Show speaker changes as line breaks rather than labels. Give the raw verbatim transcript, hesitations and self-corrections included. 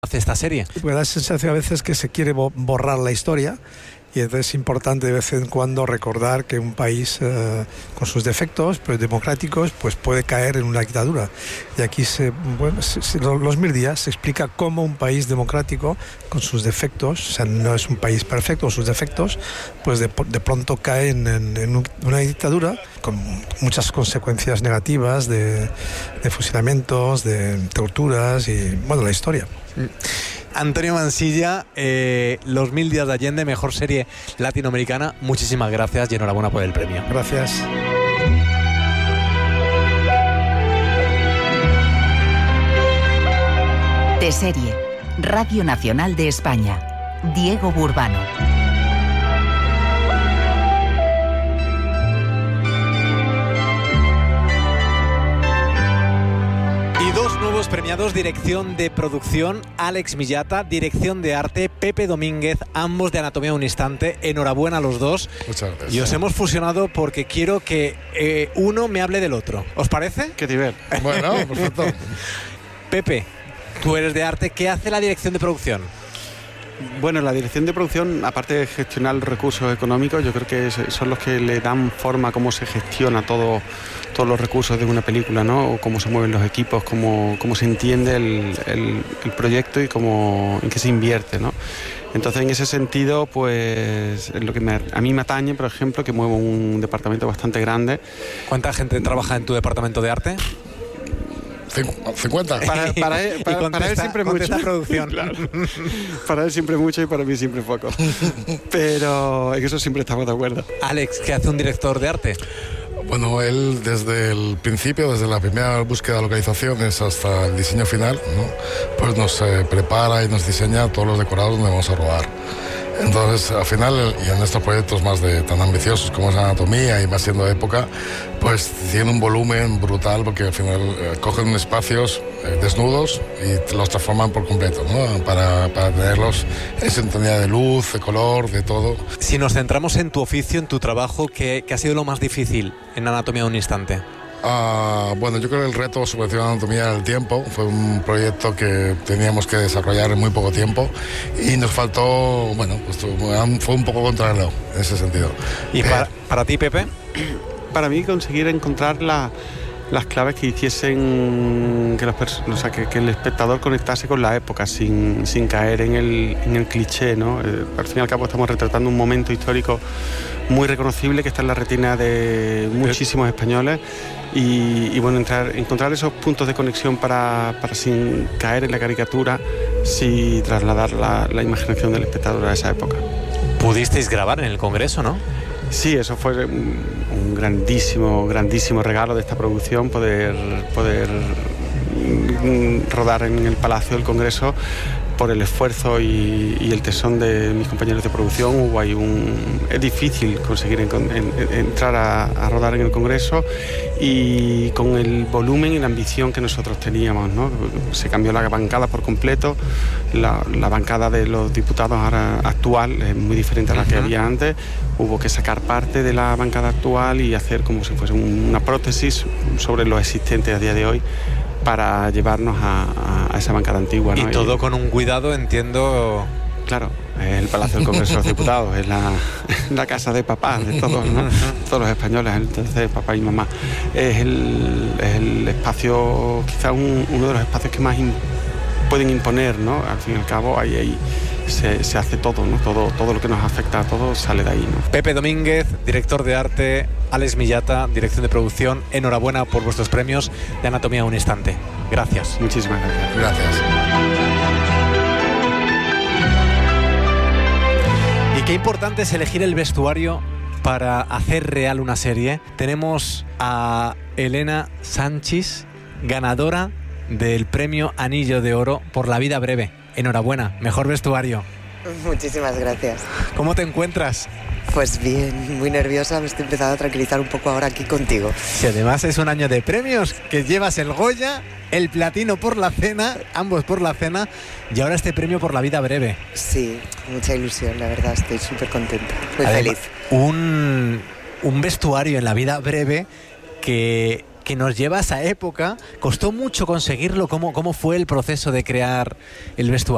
hace esta serie?
Me da la sensación a veces que se quiere borrar la historia, y entonces es importante de vez en cuando recordar que un país eh, con sus defectos, pero democráticos, pues puede caer en una dictadura. Y aquí, se, bueno, se, se, Los Mil Días se explica cómo un país democrático, con sus defectos, o sea, no es un país perfecto, con sus defectos, pues de, de pronto cae en, en, en una dictadura con muchas consecuencias negativas de, de fusilamientos, de torturas y, bueno, la historia.
Antonio Mansilla, eh, Los Mil Días de Allende, mejor serie latinoamericana. Muchísimas gracias y enhorabuena por el premio.
Gracias.
De serie, Radio Nacional de España, Diego Burbano.
Nuevos premiados: dirección de producción Alex Millata, dirección de arte Pepe Domínguez, ambos de Anatomía de un Instante. Enhorabuena a los dos.
Muchas gracias.
Y os hemos fusionado porque quiero que eh, uno me hable del otro. ¿Os parece?
Qué nivel. Bueno, perfecto.
Pepe, tú eres de arte. ¿Qué hace la dirección de producción?
Bueno, la dirección de producción, aparte de gestionar los recursos económicos, yo creo que son los que le dan forma a cómo se gestiona todo, todos los recursos de una película, ¿no? O cómo se mueven los equipos, cómo, cómo se entiende el, el, el proyecto y cómo, en qué se invierte, ¿no? Entonces, en ese sentido, pues es lo que me, a mí me atañe, por ejemplo, que muevo un departamento bastante grande.
¿Cuánta gente trabaja en tu departamento de arte?
cincuenta.
Para, para, él, para,
contesta,
para él siempre mucho.
Producción.
Claro. Para él siempre mucho y para mí siempre poco. Pero en eso siempre estamos de acuerdo.
Alex, ¿qué hace un director de arte?
Bueno, él desde el principio, desde la primera búsqueda de localizaciones hasta el diseño final, ¿no? Pues nos eh, prepara y nos diseña todos los decorados donde vamos a rodar. Entonces, al final, y en estos proyectos más de tan ambiciosos como es Anatomía y más siendo de época, pues tiene un volumen brutal porque al final eh, cogen espacios eh, desnudos y los transforman por completo, ¿no? Para, para tenerlos en sintonía de luz, de color, de todo.
Si nos centramos en tu oficio, en tu trabajo, ¿qué, qué ha sido lo más difícil en Anatomía de un Instante?
Uh, bueno, yo creo que el reto sobre la anatomía del tiempo fue un proyecto que teníamos que desarrollar en muy poco tiempo y nos faltó, bueno, pues fue un poco contrarreloj en ese sentido.
¿Y eh, para, para ti, Pepe?
Para mí, conseguir encontrar la, las claves que hiciesen que, los o sea, que, que el espectador conectase con la época sin, sin caer en el, en el cliché, ¿no? Eh, al fin y al cabo estamos retratando un momento histórico muy reconocible que está en la retina de muchísimos españoles. Y, y bueno, entrar, encontrar esos puntos de conexión para, para sin caer en la caricatura, sí trasladar la, la imaginación del espectador a esa época.
Pudisteis grabar en el Congreso, ¿no?
Sí, eso fue un, un grandísimo, grandísimo regalo de esta producción, poder, poder rodar en el Palacio del Congreso. Por el esfuerzo y, y el tesón de mis compañeros de producción, hubo ahí un... Es difícil conseguir en, en, entrar a, a rodar en el Congreso y con el volumen y la ambición que nosotros teníamos, ¿no? Se cambió la bancada por completo, la, la bancada de los diputados ahora actual es muy diferente a la que uh-huh. había antes, hubo que sacar parte de la bancada actual y hacer como si fuese una prótesis sobre lo existente a día de hoy, para llevarnos a, a esa bancada antigua, ¿no?
Y todo y, con un cuidado, entiendo.
Claro, es el Palacio del Congreso de los Diputados, es la, la casa de papá de todos, ¿no? Todos los españoles, entonces papá y mamá. Es el, es el espacio, quizás un, uno de los espacios que más in, pueden imponer, ¿no? Al fin y al cabo, ahí, ahí se, se hace todo, ¿no? Todo, todo lo que nos afecta a todos sale de ahí, ¿no?
Pepe Domínguez, director de arte. Alex Millata, dirección de producción. Enhorabuena por vuestros premios de Anatomía de un Instante. Gracias.
Muchísimas gracias.
Gracias.
Y qué importante es elegir el vestuario para hacer real una serie. Tenemos a Elena Sanchis, ganadora del premio Anillo de Oro por La vida breve. Enhorabuena, mejor vestuario.
Muchísimas gracias.
¿Cómo te encuentras?
Pues bien, muy nerviosa, me estoy empezando a tranquilizar un poco ahora aquí contigo.
Si además es un año de premios, que llevas el Goya, el Platino por La Cena, ambos por La Cena, y ahora este premio por La vida breve.
Sí, mucha ilusión, la verdad, estoy súper contenta, muy
además,
feliz.
Un, un vestuario en La vida breve que... que nos lleva a esa época. Costó mucho conseguirlo. ¿Cómo, cómo fue el proceso de crear el vestuario?